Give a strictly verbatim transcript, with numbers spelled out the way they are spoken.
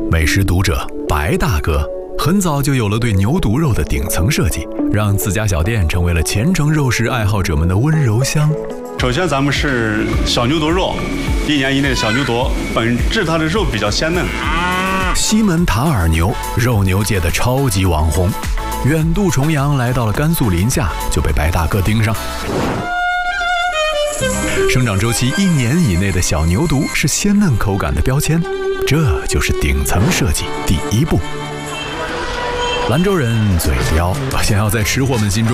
美食读者白大哥很早就有了对牛肚肉的顶层设计，让自家小店成为了虔诚肉食爱好者们的温柔乡。 首先咱们是小牛肚肉，一年以内的小牛肚，本质它的肉比较鲜嫩。 西门塔尔牛，肉牛界的超级网红，远渡重洋来到了甘肃临夏，就被白大哥盯上。生长周期一年以内的小牛肚是鲜嫩口感的标签，这就是顶层设计第一步。兰州人嘴刁，想要在吃货们心中